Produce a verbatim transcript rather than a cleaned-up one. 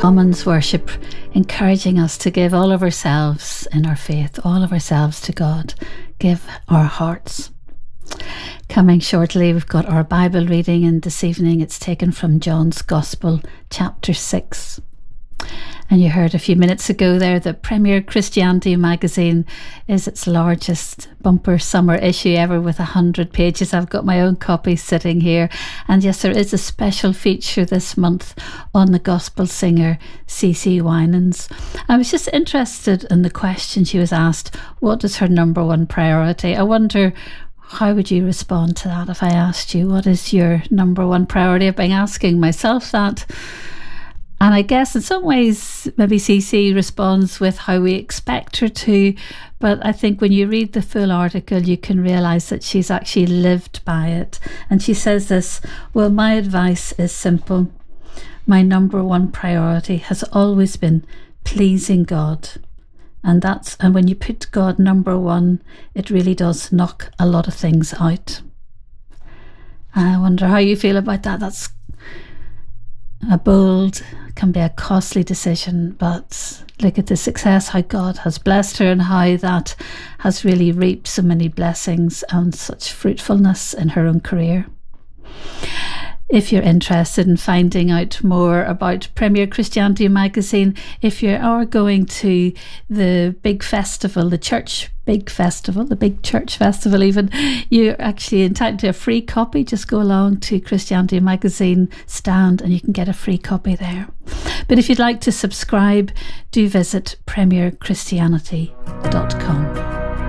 Commons worship, encouraging us to give all of ourselves in our faith, all of ourselves to God, give our hearts. Coming shortly, we've got our Bible reading, and this evening it's taken from John's Gospel, chapter six. And you heard a few minutes ago there that Premier Christianity magazine is its largest bumper summer issue ever, with one hundred pages. I've got my own copy sitting here. And yes, there is a special feature this month on the gospel singer C C Winans. I was just interested in the question she was asked, what is her number one priority? I wonder, how would you respond to that if I asked you, what is your number one priority? I've been asking myself that. And I guess in some ways, maybe C C responds with how we expect her to. But I think when you read the full article, you can realise that she's actually lived by it. And she says this, well, my advice is simple. My number one priority has always been pleasing God. And that's, and when you put God number one, it really does knock a lot of things out. I wonder how you feel about that. That's a bold, can be a costly decision, but look at the success, how God has blessed her and how that has really reaped so many blessings and such fruitfulness in her own career. If you're interested in finding out more about Premier Christianity magazine, if you are going to the big festival, the church big festival, the big church festival even, you're actually entitled to a free copy. Just go along to Christianity magazine stand and you can get a free copy there. But if you'd like to subscribe, do visit premier christianity dot com.